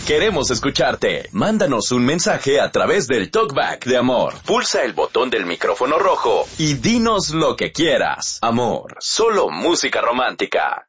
Queremos escucharte. Mándanos un mensaje a través del TalkBack de Amor. Pulsa el botón del micrófono rojo y dinos lo que quieras. Amor, solo música romántica.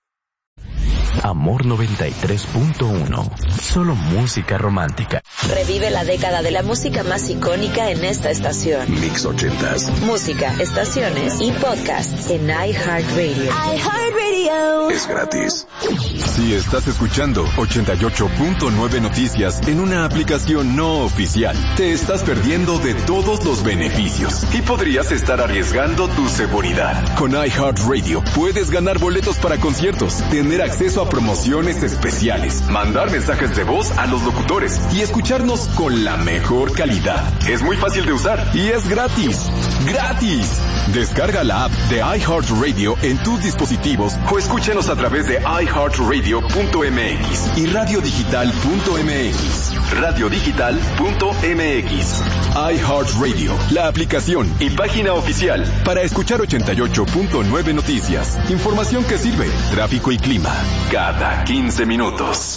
Amor 93.1. Solo música romántica. Revive la década de la música más icónica en esta estación. Mix 80s. Música, estaciones y podcasts en iHeartRadio. iHeartRadio. Es gratis. Si estás escuchando 88.9 Noticias en una aplicación no oficial, te estás perdiendo de todos los beneficios y podrías estar arriesgando tu seguridad. Con iHeartRadio puedes ganar boletos para conciertos, tener acceso a promociones especiales, mandar mensajes de voz a los locutores y escucharnos con la mejor calidad. Es muy fácil de usar y es gratis. ¡Gratis! Descarga la app de iHeartRadio en tus dispositivos o escúchanos a través de iHeartRadio.mx y radiodigital.mx. Radiodigital.mx. iHeartRadio, la aplicación y página oficial para escuchar 88.9 Noticias. Información que sirve, tráfico y clima, cada 15 minutos.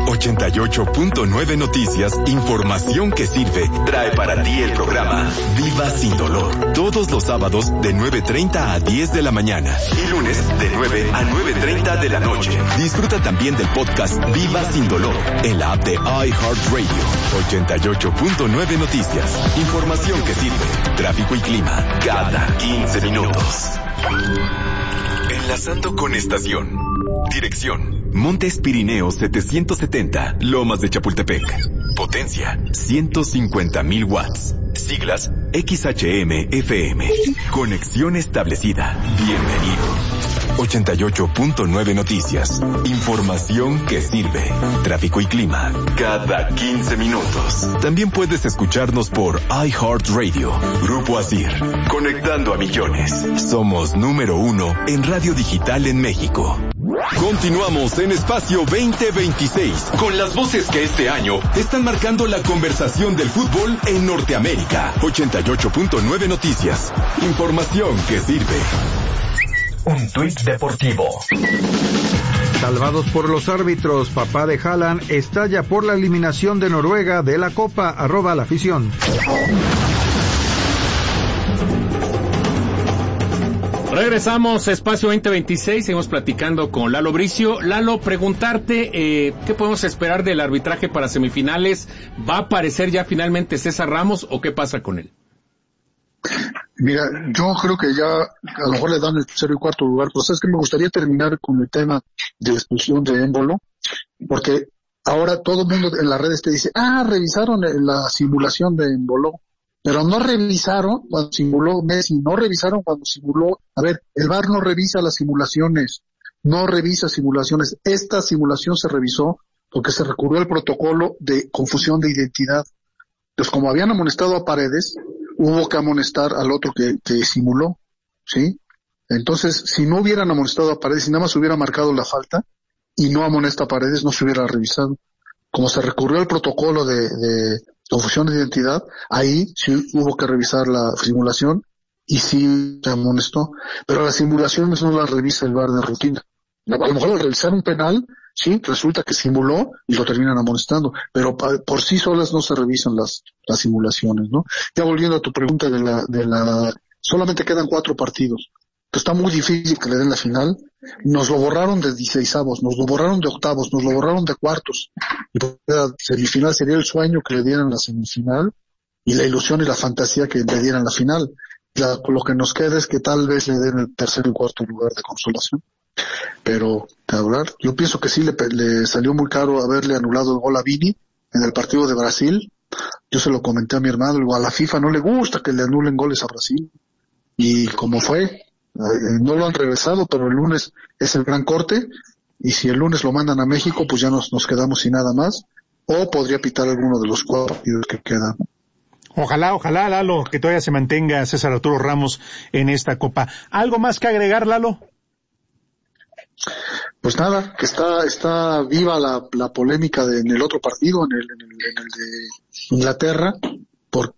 88.9 Noticias, información que sirve, trae para ti el programa Viva Sin Dolor. Todos los sábados de 9:30 a 10 de la mañana y lunes de 9 a 9:30 de la noche. Disfruta también del podcast Viva Sin Dolor en la app de iHeartRadio. 88.9 Noticias, información que sirve, tráfico y clima, cada 15 minutos. Enlazando con estación. Dirección: Montes Pirineos 770, Lomas de Chapultepec. Potencia: 150,000 watts. Siglas: XHM-FM. Conexión establecida. Bienvenido. 88.9 Noticias. Información que sirve. Tráfico y clima, cada 15 minutos. También puedes escucharnos por iHeartRadio. Grupo Asir. Conectando a millones. Somos número 1 en radio digital en México. Continuamos en Espacio 2026 con las voces que este año están marcando la conversación del fútbol en Norteamérica. 88.9 Noticias. Información que sirve. Un tuit deportivo. Salvados por los árbitros, papá de Haaland estalla por la eliminación de Noruega de la Copa, @laAfición. Regresamos a Espacio 2026, seguimos platicando con Lalo Bricio. Lalo, preguntarte, ¿qué podemos esperar del arbitraje para semifinales? ¿Va a aparecer ya finalmente César Ramos o qué pasa con él? Mira, yo creo que ya a lo mejor le dan el tercero y cuarto lugar, pero sabes que me gustaría terminar con el tema de la expulsión de Embolo, porque ahora todo el mundo en las redes te dice, revisaron la simulación de Embolo, pero no revisaron cuando simuló Messi, no revisaron cuando simuló, el VAR no revisa las simulaciones, no revisa simulaciones, esta simulación se revisó porque se recurrió al protocolo de confusión de identidad. Pues como habían amonestado a Paredes, hubo que amonestar al otro que simuló, ¿sí? Entonces, si no hubieran amonestado a Paredes, si nada más hubiera marcado la falta y no amonesta a Paredes, no se hubiera revisado. Como se recurrió al protocolo de confusión de identidad, ahí sí hubo que revisar la simulación y sí se amonestó. Pero las simulaciones no las revisa el VAR de rutina. A lo mejor al revisar un penal, sí, resulta que simuló y lo terminan amonestando, pero por sí solas no se revisan las simulaciones, ¿no? Ya volviendo a tu pregunta solamente quedan 4 partidos. Está muy difícil que le den la final. Nos lo borraron de 16avos, nos lo borraron de octavos, nos lo borraron de cuartos. Y la semifinal sería el sueño que le dieran la semifinal y la ilusión y la fantasía que le dieran la final. Lo que nos queda es que tal vez le den el tercer y cuarto lugar de consolación. Pero, yo pienso que sí le salió muy caro haberle anulado el gol a Vini en el partido de Brasil. Yo se lo comenté a mi hermano, a la FIFA no le gusta que le anulen goles a Brasil. Y como fue, no lo han regresado, pero el lunes es el gran corte, y si el lunes lo mandan a México, pues ya nos quedamos sin nada más, o podría pitar alguno de los 4 partidos que quedan. Ojalá, Lalo, que todavía se mantenga César Arturo Ramos en esta Copa. ¿Algo más que agregar, Lalo? Pues nada, que está viva la polémica en el otro partido, en el de Inglaterra, por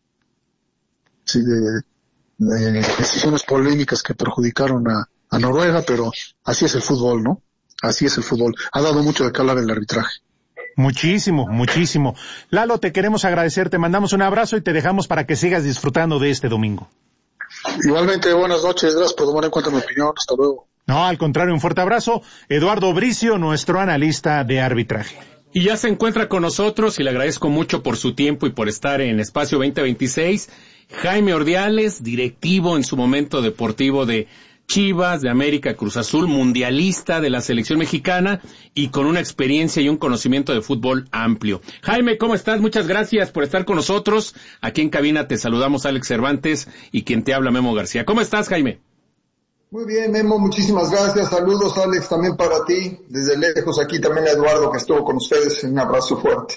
de decisiones polémicas que perjudicaron a Noruega, pero así es el fútbol, ¿no? Así es el fútbol. Ha dado mucho de qué hablar el arbitraje. Muchísimo, muchísimo. Lalo, te queremos agradecer, te mandamos un abrazo y te dejamos para que sigas disfrutando de este domingo. Igualmente, buenas noches, gracias por tomar en cuenta mi opinión, hasta luego. No, al contrario, un fuerte abrazo. Eduardo Bricio, nuestro analista de arbitraje. Y ya se encuentra con nosotros y le agradezco mucho por su tiempo y por estar en Espacio 2026. Jaime Ordiales, directivo en su momento deportivo de Chivas, de América, Cruz Azul, mundialista de la selección mexicana y con una experiencia y un conocimiento de fútbol amplio. Jaime, ¿cómo estás? Muchas gracias por estar con nosotros. Aquí en cabina te saludamos Alex Cervantes y quien te habla Memo García. ¿Cómo estás, Jaime? Muy bien, Memo, muchísimas gracias. Saludos, Alex, también para ti. Desde lejos, aquí también a Eduardo, que estuvo con ustedes. Un abrazo fuerte.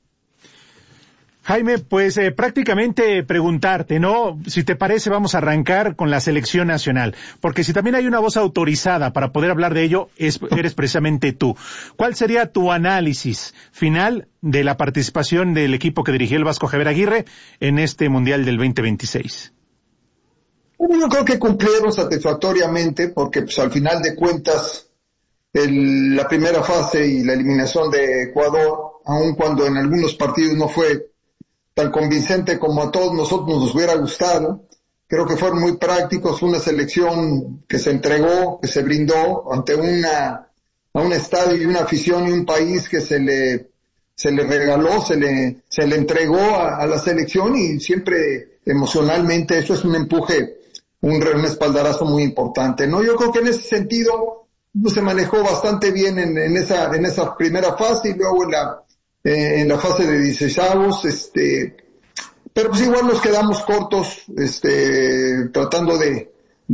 Jaime, pues prácticamente preguntarte, ¿no? Si te parece, vamos a arrancar con la selección nacional. Porque si también hay una voz autorizada para poder hablar de ello, eres precisamente tú. ¿Cuál sería tu análisis final de la participación del equipo que dirigió el Vasco Javier Aguirre en este Mundial del 2026? Bueno, yo creo que cumplieron satisfactoriamente porque pues al final de cuentas la primera fase y la eliminación de Ecuador, aun cuando en algunos partidos no fue tan convincente como a todos nosotros nos hubiera gustado, creo que fueron muy prácticos, una selección que se entregó, que se brindó ante a un estadio y una afición y un país que se le regaló, se le entregó a la selección y siempre emocionalmente eso es un empuje, un espaldarazo muy importante, ¿no? Yo creo que en ese sentido se manejó bastante bien en esa primera fase y luego en la fase de 16avos, pero pues igual nos quedamos cortos, tratando de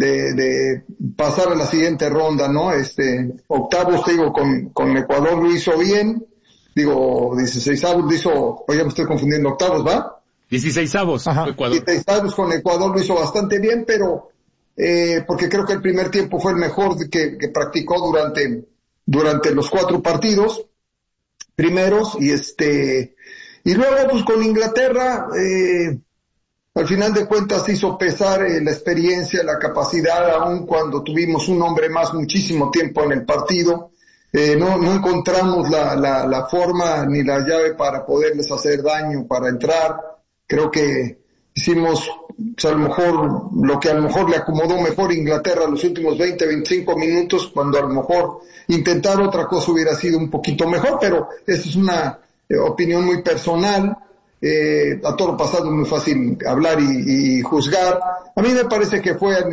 pasar a la siguiente ronda, ¿no? Octavos, te digo, con Ecuador lo hizo bien, 16avos lo hizo, oye, me estoy confundiendo, octavos, ¿va? 16avos, Ecuador. 16avos con Ecuador lo hizo bastante bien, pero porque creo que el primer tiempo fue el mejor que practicó durante los 4 partidos primeros y luego pues con Inglaterra al final de cuentas hizo pesar la experiencia, la capacidad, aun cuando tuvimos un hombre más muchísimo tiempo en el partido. No encontramos la forma ni la llave para poderles hacer daño, para entrar. Creo que hicimos pues, a lo mejor le acomodó mejor Inglaterra los últimos 20-25 minutos, cuando a lo mejor intentar otra cosa hubiera sido un poquito mejor, pero esa es una opinión muy personal. A todo lo pasado es muy fácil hablar y juzgar. A mí me parece que fue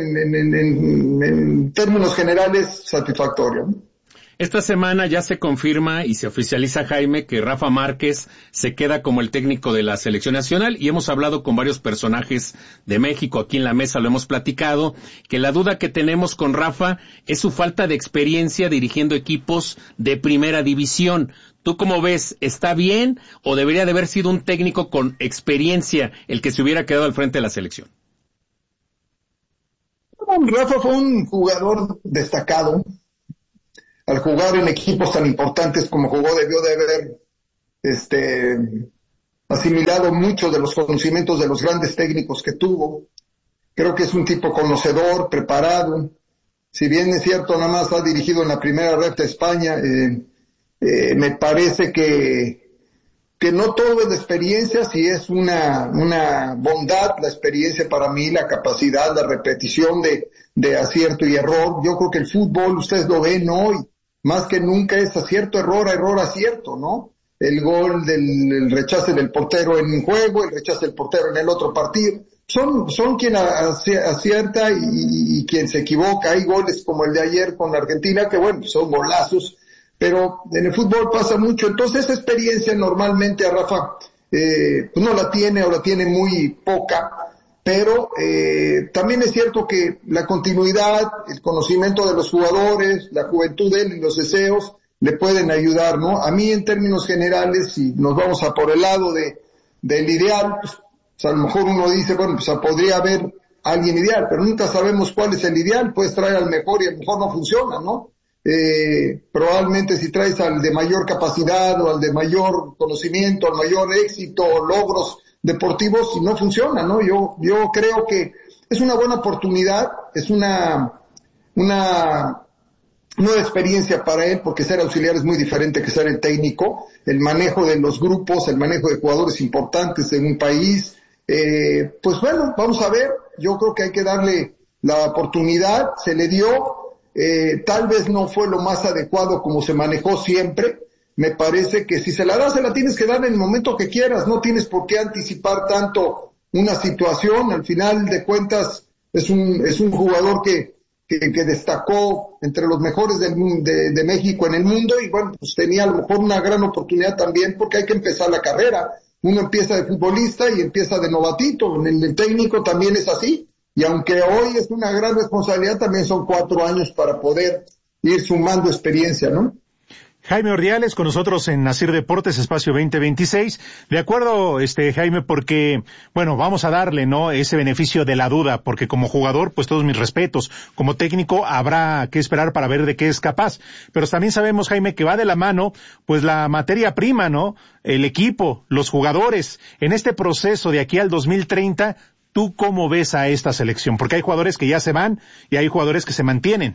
en términos generales satisfactorio, ¿no? Esta semana ya se confirma y se oficializa, Jaime, que Rafa Márquez se queda como el técnico de la selección nacional y hemos hablado con varios personajes de México, aquí en la mesa lo hemos platicado, que la duda que tenemos con Rafa es su falta de experiencia dirigiendo equipos de primera división. ¿Tú cómo ves? ¿Está bien o debería de haber sido un técnico con experiencia el que se hubiera quedado al frente de la selección? Rafa fue un jugador destacado. Al jugar en equipos tan importantes como jugó, debió de haber asimilado mucho de los conocimientos de los grandes técnicos que tuvo. Creo que es un tipo conocedor, preparado. Si bien es cierto, nada más ha dirigido en la primera red de España, me parece que no todo es de experiencia, si es una bondad, la experiencia para mí, la capacidad, la repetición de acierto y error. Yo creo que el fútbol, ustedes lo ven hoy, más que nunca es acierto, error, acierto, ¿no? El gol el rechace del portero en un juego, el rechace del portero en el otro partido. Son quien acierta y quien se equivoca. Hay goles como el de ayer con Argentina, que bueno, son golazos, pero en el fútbol pasa mucho. Entonces esa experiencia normalmente a Rafa pues no la tiene o la tiene muy poca. Pero también es cierto que la continuidad, el conocimiento de los jugadores, la juventud de él y los deseos le pueden ayudar, ¿no? A mí en términos generales, si nos vamos a por el lado del ideal, pues a lo mejor uno dice, bueno, pues podría haber alguien ideal, pero nunca sabemos cuál es el ideal. Puedes traer al mejor y a lo mejor no funciona, ¿no? Probablemente si traes al de mayor capacidad o al de mayor conocimiento, al mayor éxito o logros deportivos, y no funciona, ¿no? Yo creo que es una buena oportunidad, es una nueva experiencia para él, porque ser auxiliar es muy diferente que ser el técnico, el manejo de los grupos, el manejo de jugadores importantes en un país. Pues bueno, vamos a ver, yo creo que hay que darle la oportunidad, se le dio, tal vez no fue lo más adecuado como se manejó siempre. Me parece que si se la das, se la tienes que dar en el momento que quieras, no tienes por qué anticipar tanto una situación. Al final de cuentas es un jugador que destacó entre los mejores de México en el mundo, y bueno, pues tenía a lo mejor una gran oportunidad también, porque hay que empezar la carrera. Uno empieza de futbolista y empieza de novatito, en el técnico también es así, y aunque hoy es una gran responsabilidad, también son 4 años para poder ir sumando experiencia, ¿no? Jaime Ordiales con nosotros en Asir Deportes, Espacio 2026. De acuerdo, Jaime, porque, bueno, vamos a darle, ¿no?, ese beneficio de la duda, porque como jugador, pues todos mis respetos. Como técnico, habrá que esperar para ver de qué es capaz. Pero también sabemos, Jaime, que va de la mano, pues la materia prima, ¿no?, el equipo, los jugadores. En este proceso de aquí al 2030, ¿tú cómo ves a esta selección? Porque hay jugadores que ya se van y hay jugadores que se mantienen.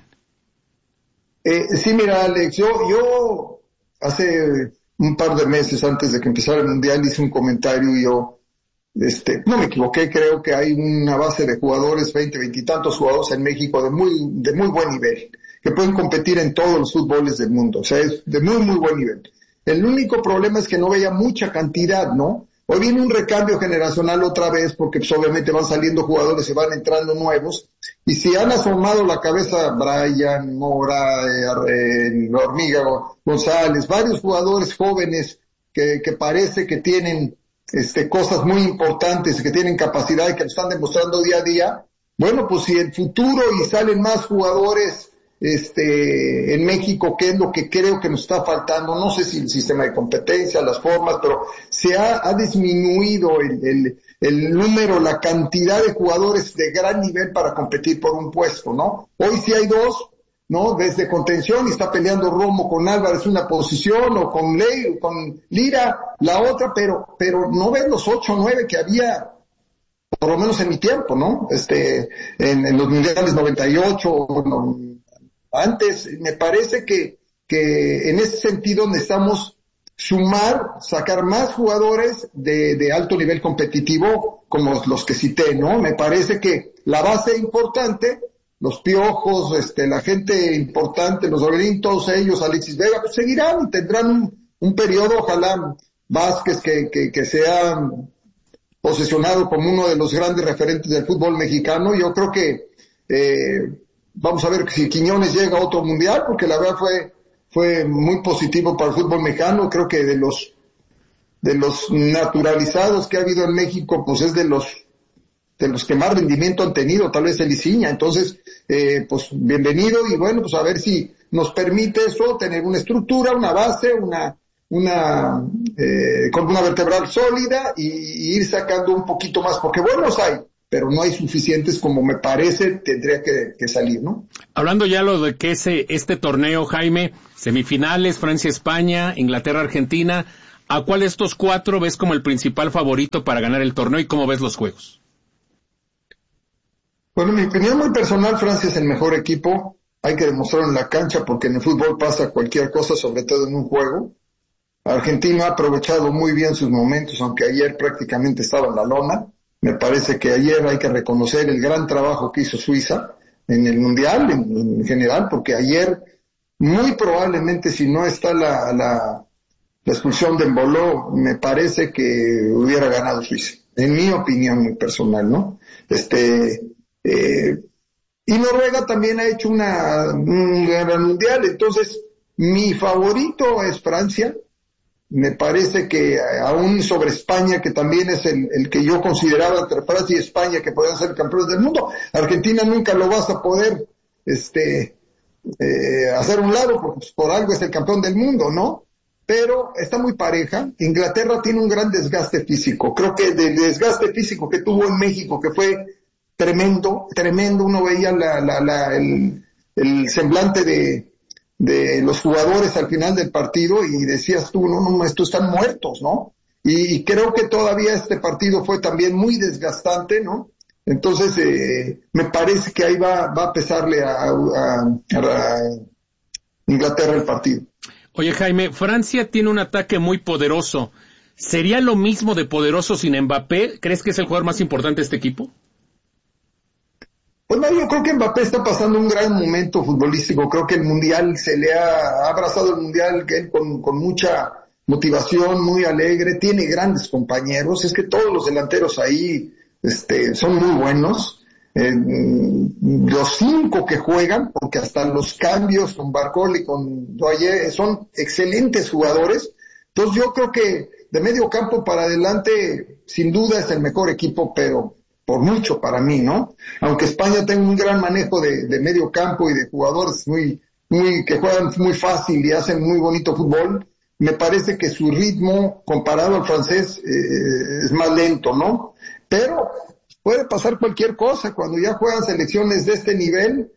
Sí, mira, Alex, yo hace un par de meses antes de que empezara el Mundial hice un comentario y yo, no me equivoqué, creo que hay una base de jugadores, 20 y tantos jugadores en México de muy buen nivel, que pueden competir en todos los fútboles del mundo, o sea, es de muy buen nivel. El único problema es que no veía mucha cantidad, ¿no? Hoy viene un recambio generacional otra vez, porque pues obviamente van saliendo jugadores y van entrando nuevos, y si han asomado la cabeza Brian, Mora, Hormiga González, varios jugadores jóvenes que parece que tienen cosas muy importantes, que tienen capacidad y que lo están demostrando día a día, bueno, pues si el futuro y salen más jugadores en México, que es lo que creo que nos está faltando, no sé si el sistema de competencia, las formas, pero se ha disminuido el número, la cantidad de jugadores de gran nivel para competir por un puesto, ¿no? Hoy sí hay 2, ¿no? Desde contención, y está peleando Romo con Álvarez una posición, o con Ley, o con Lira la otra, pero no ves los 8 o 9 que había, por lo menos en mi tiempo, ¿no? En los mundiales 98, no, antes. Me parece que en ese sentido necesitamos sacar más jugadores de alto nivel competitivo, como los que cité, ¿no? Me parece que la base importante, los Piojos, la gente importante, los Orbelín, todos ellos, Alexis Vega, pues seguirán y tendrán un periodo, ojalá Vázquez, que se ha posesionado como uno de los grandes referentes del fútbol mexicano. Yo creo que vamos a ver si Quiñones llega a otro mundial, porque la verdad fue muy positivo para el fútbol mexicano. Creo que de los naturalizados que ha habido en México, pues es de los que más rendimiento han tenido, tal vez el Liciña. Entonces, pues bienvenido, y bueno, pues a ver si nos permite eso, tener una estructura, una base, columna vertebral sólida, y ir sacando un poquito más, porque buenos hay, pero no hay suficientes como me parece tendría que salir, ¿no? Hablando ya lo de que este torneo, Jaime, semifinales, Francia-España, Inglaterra-Argentina, ¿a cuál de estos 4 ves como el principal favorito para ganar el torneo y cómo ves los juegos? Bueno, en mi opinión muy personal, Francia es el mejor equipo. Hay que demostrarlo en la cancha, porque en el fútbol pasa cualquier cosa, sobre todo en un juego. Argentina ha aprovechado muy bien sus momentos, aunque ayer prácticamente estaba en la lona. Me parece que ayer hay que reconocer el gran trabajo que hizo Suiza en el Mundial, en general, porque ayer muy probablemente, si no está la expulsión de Embolo, me parece que hubiera ganado Suiza, en mi opinión muy personal, ¿no? Y Noruega también ha hecho un gran Mundial. Entonces mi favorito es Francia. Me parece que aún sobre España, que también es el que yo consideraba entre Francia y España que podían ser campeones del mundo. Argentina nunca lo vas a poder hacer un lado, porque pues, por algo es el campeón del mundo, ¿no? Pero está muy pareja. Inglaterra tiene un gran desgaste físico. Creo que del desgaste físico que tuvo en México, que fue tremendo, uno veía el semblante de los jugadores al final del partido y decías tú, no, estos están muertos, ¿no? Y creo que todavía este partido fue también muy desgastante, ¿no? Entonces, me parece que ahí va a pesarle a Inglaterra el partido. Oye, Jaime, Francia tiene un ataque muy poderoso. ¿Sería lo mismo de poderoso sin Mbappé? ¿Crees que es el jugador más importante de este equipo? Pues no, yo creo que Mbappé está pasando un gran momento futbolístico. Creo que el Mundial se le ha abrazado el Mundial que él con mucha motivación, muy alegre, tiene grandes compañeros. Es que todos los delanteros ahí son muy buenos. Los 5 que juegan, porque hasta los cambios con Barcola y con Doye son excelentes jugadores. Entonces yo creo que de medio campo para adelante, sin duda es el mejor equipo, pero por mucho para mí, ¿no? Aunque España tenga un gran manejo de medio campo y de jugadores que juegan muy fácil y hacen muy bonito fútbol, me parece que su ritmo comparado al francés es más lento, ¿no? Pero puede pasar cualquier cosa cuando ya juegan selecciones de este nivel.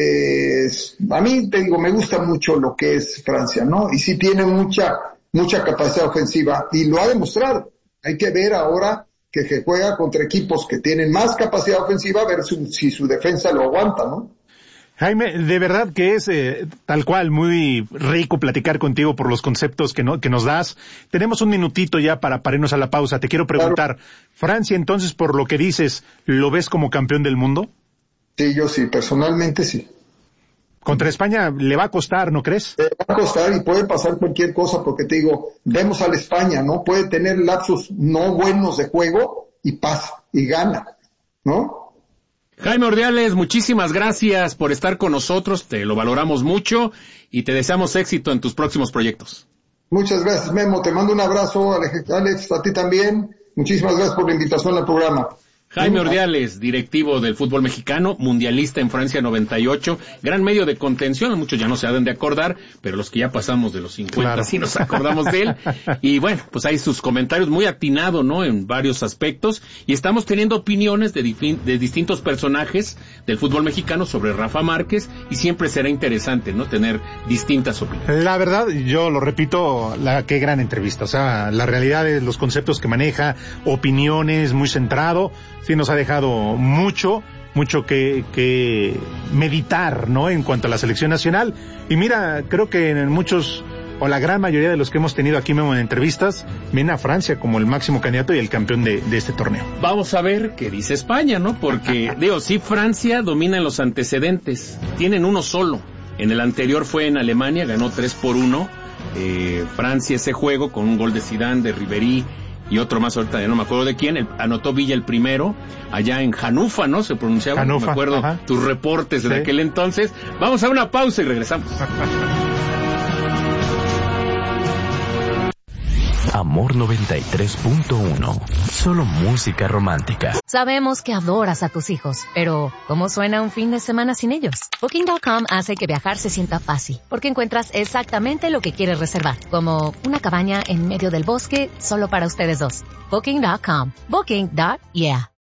A mí, te digo, me gusta mucho lo que es Francia, ¿no? Y sí tiene mucha capacidad ofensiva y lo ha demostrado. Hay que ver ahora que se juega contra equipos que tienen más capacidad ofensiva, a ver si su defensa lo aguanta, ¿no? Jaime, de verdad que es tal cual muy rico platicar contigo por los conceptos que nos das. Tenemos un minutito ya para irnos a la pausa. Te quiero preguntar, claro. Francia, entonces, por lo que dices, ¿lo ves como campeón del mundo? Sí, yo sí, personalmente sí. Contra España le va a costar, ¿no crees? Le va a costar y puede pasar cualquier cosa porque te digo, vemos a la España, ¿no? Puede tener lapsos no buenos de juego y pasa y gana, ¿no? Jaime Ordiales, muchísimas gracias por estar con nosotros, te lo valoramos mucho y te deseamos éxito en tus próximos proyectos. Muchas gracias, Memo, te mando un abrazo, Alex, a ti también, muchísimas gracias por la invitación al programa. Jaime Ordiales, directivo del fútbol mexicano, mundialista en Francia 98, gran medio de contención, muchos ya no se han de acordar, pero los que ya pasamos de los 50 claro. Sí nos acordamos de él. Y bueno, pues hay sus comentarios muy atinado, ¿no? En varios aspectos, y estamos teniendo opiniones de distintos personajes del fútbol mexicano sobre Rafa Márquez, y siempre será interesante, ¿no? Tener distintas opiniones. La verdad, yo lo repito, qué gran entrevista, o sea, la realidad de los conceptos que maneja, opiniones, muy centrado. Sí nos ha dejado mucho que meditar, ¿no? En cuanto a la selección nacional. Y mira, creo que en muchos, o la gran mayoría de los que hemos tenido aquí mismo en entrevistas, ven a Francia como el máximo candidato y el campeón de este torneo. Vamos a ver qué dice España, ¿no? Porque, sí, Francia domina en los antecedentes. Tienen uno solo. En el anterior fue en Alemania, ganó 3-1. Francia ese juego con un gol de Zidane, de Ribéry, y otro más, ahorita ya no me acuerdo de quién, anotó Villa el primero, allá en Hannover, ¿no? Se pronunciaba, Hannover, me acuerdo, ajá. Tus reportes de aquel entonces. Vamos a una pausa y regresamos. Amor 93.1. Solo música romántica. Sabemos que adoras a tus hijos, pero ¿cómo suena un fin de semana sin ellos? Booking.com hace que viajar se sienta fácil, porque encuentras exactamente lo que quieres reservar, como una cabaña en medio del bosque solo para ustedes dos. Booking.com. Booking.yeah.